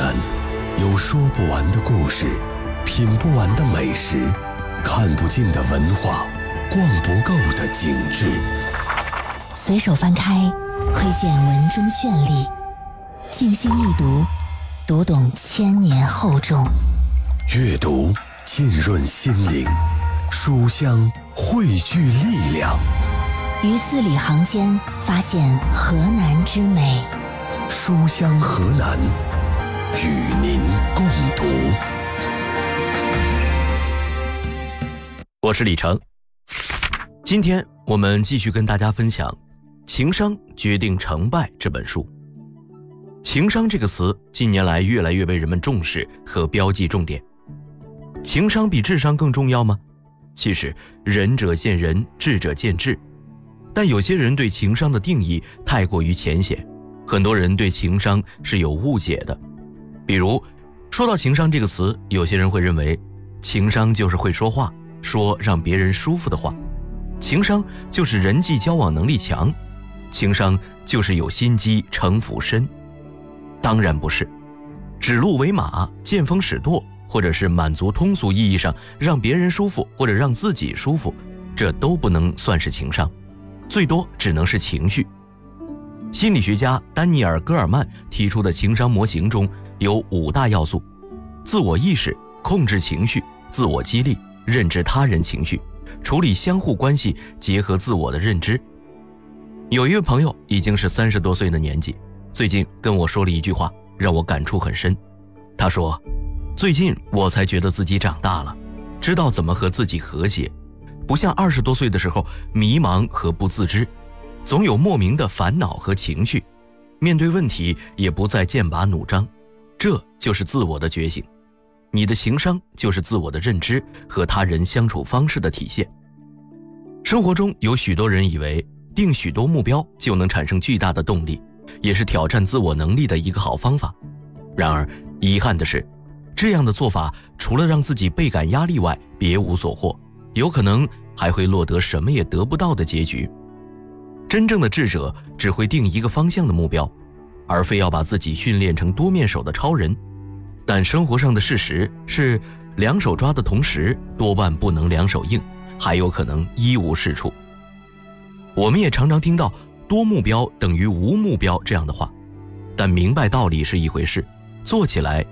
南，有说不完的故事，品不完的美食，看不尽的文化，逛不够的景致。 随手翻开，窥见文中绚丽；静心一读，读懂千年厚重。 阅读浸润心灵，书香汇聚力量。 于字里行间发现河南之美。 书香河南，与您共读。 我是李成，今天我们继续跟大家分享《情商决定成败》这本书。情商这个词近年来越来越被人们重视和标记重点。情商比智商更重要吗？其实仁者见仁，智者见智。但有些人对情商的定义太过于浅显，很多人对情商是有误解的。比如说到情商这个词，有些人会认为情商就是会说话，说让别人舒服的话，情商就是人际交往能力强，情商就是有心机城府深。当然不是，指鹿为马，见风使舵，或者是满足通俗意义上让别人舒服或者让自己舒服，这都不能算是情商，最多只能是情绪。心理学家丹尼尔·戈尔曼提出的情商模型中有5大要素：自我意识、控制情绪、自我激励、认知他人情绪、处理相互关系，结合自我的认知。有一位朋友已经是30多岁的年纪，最近跟我说了一句话，让我感触很深。他说，最近我才觉得自己长大了，知道怎么和自己和谐，不像20多岁的时候迷茫和不自知，总有莫名的烦恼和情绪，面对问题也不再剑拔弩张，这就是自我的觉醒。你的情商就是自我的认知和他人相处方式的体现。生活中有许多人以为定许多目标就能产生巨大的动力，也是挑战自我能力的一个好方法。然而遗憾的是，这样的做法除了让自己倍感压力外别无所获，有可能还会落得什么也得不到的结局。真正的智者只会定一个方向的目标，而非要把自己训练成多面手的超人。但生活上的事实是，两手抓的同时多半不能两手硬，还有可能一无是处。我们也常常听到多目标等于无目标这样的话，但明白道理是一回事，做起来